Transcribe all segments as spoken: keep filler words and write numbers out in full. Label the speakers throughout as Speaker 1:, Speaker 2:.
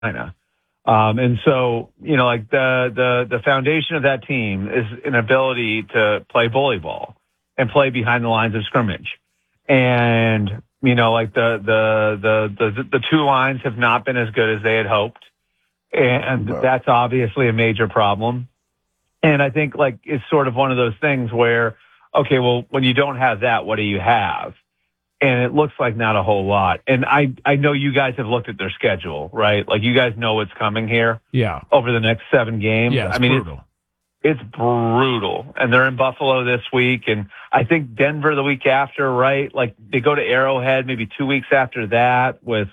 Speaker 1: Carolina. Um, and so, you know, like the, the, the foundation of that team is an ability to play bully ball and play behind the lines of scrimmage. And, you know, like the, the, the, the, the two lines have not been as good as they had hoped. And that's obviously a major problem. And I think like it's sort of one of those things where, okay, well, when you don't have that, what do you have? And it looks like not a whole lot. And I, I know you guys have looked at their schedule, right? Like you guys know what's coming here.
Speaker 2: Yeah.
Speaker 1: Over the next seven games.
Speaker 2: Yeah, it's
Speaker 1: I mean,
Speaker 2: brutal.
Speaker 1: It's, it's brutal. And they're in Buffalo this week. And I think Denver the week after, right? Like they go to Arrowhead maybe two weeks after that with,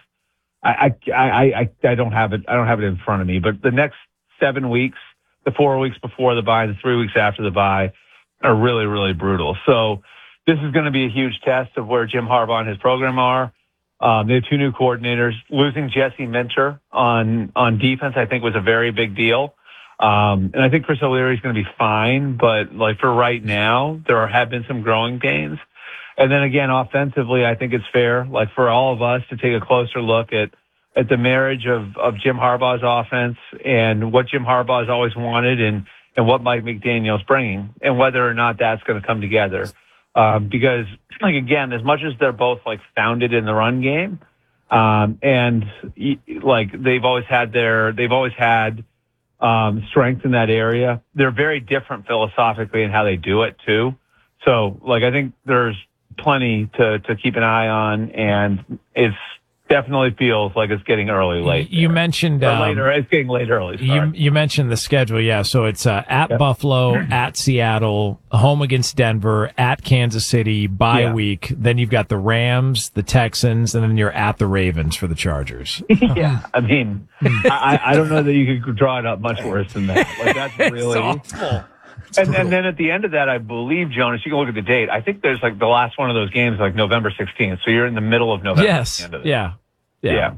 Speaker 1: I, I, I, I, I don't have it. I don't have it in front of me, but the next seven weeks, the four weeks before the bye, the three weeks after the bye are really, really brutal. So this is going to be a huge test of where Jim Harbaugh and his program are. Um, they have two new coordinators. Losing Jesse Minter on, on defense, I think was a very big deal. Um, and I think Chris O'Leary is going to be fine, but like for right now, there have been some growing pains. And then again, offensively, I think it's fair, like for all of us to take a closer look at, at the marriage of, of Jim Harbaugh's offense and what Jim Harbaugh has always wanted and, and what Mike McDaniel's bringing and whether or not that's going to come together. Um, because like, again, as much as they're both like founded in the run game, um, and like they've always had their, they've always had, um, strength in that area. They're very different philosophically in how they do it too. So like, I think there's plenty to, to keep an eye on, and it's definitely feels like it's getting early late.
Speaker 2: You there. mentioned
Speaker 1: or
Speaker 2: um,
Speaker 1: later. It's getting late early. Sorry.
Speaker 2: You you mentioned the schedule, yeah. So it's uh, at yep. Buffalo, at Seattle, home against Denver, at Kansas City, bye yeah. week. Then you've got the Rams, the Texans, and then you're at the Ravens for the Chargers.
Speaker 1: yeah, I mean, I, I don't know that you could draw it up much worse than that. Like that's really
Speaker 2: awful.
Speaker 1: And, and then at the end of that, I believe, Jonas, you can look at the date. I think there's like the last one of those games, like November sixteenth. So you're in the middle of November.
Speaker 2: Yes. Yeah. Yeah.
Speaker 1: Yeah.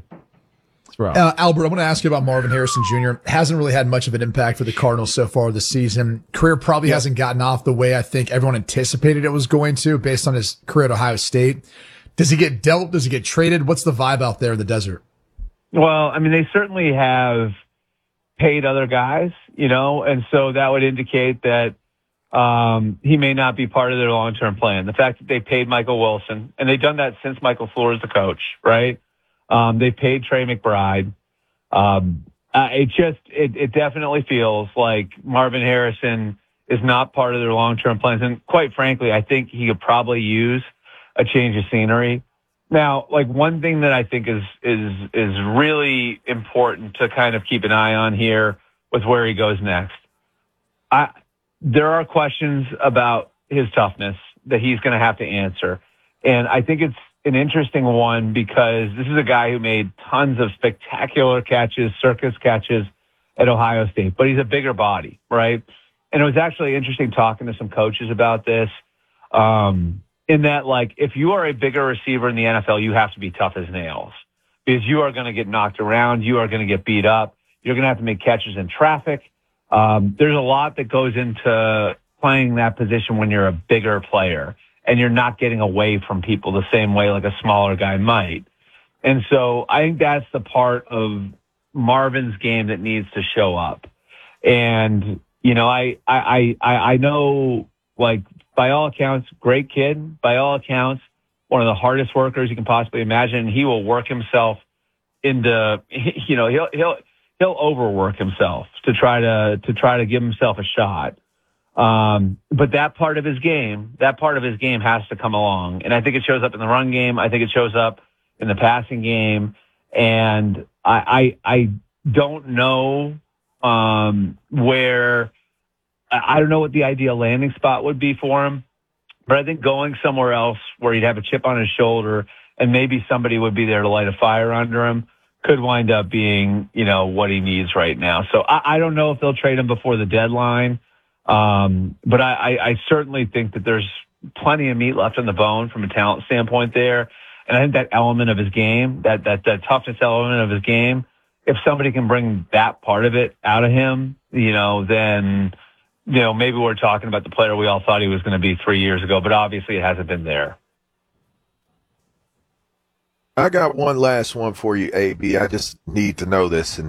Speaker 3: Uh, Albert, I want to ask you about Marvin Harrison Junior Hasn't really had much of an impact for the Cardinals so far this season. Career probably yeah. hasn't gotten off the way I think everyone anticipated it was going to based on his career at Ohio State. Does he get dealt? Does he get traded? What's the vibe out there in the desert?
Speaker 1: Well, I mean, they certainly have paid other guys, you know, and so that would indicate that um, he may not be part of their long-term plan. The fact that they paid Michael Wilson, and they've done that since Michael Floor is the coach, right? Um, they paid Trey McBride. Um, uh, it just, it, it definitely feels like Marvin Harrison is not part of their long-term plans. And quite frankly, I think he could probably use a change of scenery. Now, like one thing that I think is, is, is really important to kind of keep an eye on here with where he goes next. I, there are questions about his toughness that he's going to have to answer. And I think it's an interesting one because this is a guy who made tons of spectacular catches, circus catches at Ohio State, but he's a bigger body, right? And it was actually interesting talking to some coaches about this. Um, in that, like, if you are a bigger receiver in the N F L, you have to be tough as nails because you are going to get knocked around. You are going to get beat up. You're going to have to make catches in traffic. Um, there's a lot that goes into playing that position when you're a bigger player and you're not getting away from people the same way like a smaller guy might. And so I think that's the part of Marvin's game that needs to show up. And, you know, I, I, I, I know, like, by all accounts, great kid. By all accounts, one of the hardest workers you can possibly imagine. He will work himself into, you know, he'll, he'll, he'll overwork himself to try to, to try to give himself a shot. Um, but that part of his game, that part of his game has to come along. And I think it shows up in the run game. I think it shows up in the passing game. And I, I, I don't know, um, where, I don't know what the ideal landing spot would be for him, but I think going somewhere else where he'd have a chip on his shoulder and maybe somebody would be there to light a fire under him could wind up being, you know, what he needs right now. So I, I don't know if they'll trade him before the deadline. Um, but I, I, I certainly think that there's plenty of meat left on the bone from a talent standpoint there. And I think that element of his game, that, that, that toughness element of his game, if somebody can bring that part of it out of him, you know, then, you know, maybe we're talking about the player we all thought he was going to be three years ago, but obviously it hasn't been there.
Speaker 4: I got one last one for you, A B. I just need to know this, and